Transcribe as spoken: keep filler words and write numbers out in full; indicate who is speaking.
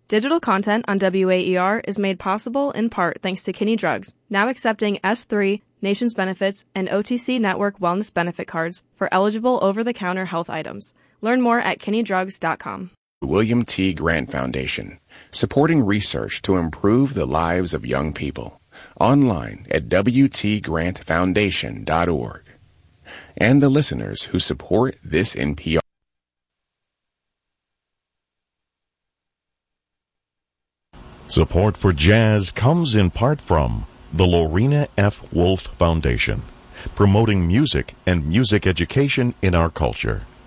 Speaker 1: Digital content on W A E R is made possible in part thanks to Kinney Drugs, now accepting S three, Nations Benefits, and O T C Network Wellness Benefit Cards for eligible over-the-counter health items. Learn more at kinney drugs dot com.
Speaker 2: William T. Grant Foundation, supporting research to improve the lives of young people. Online at w t grant foundation dot org. And the listeners who support this N P R.
Speaker 3: Support for jazz comes in part from the Lorena F. Wolf Foundation, promoting music and music education in our culture.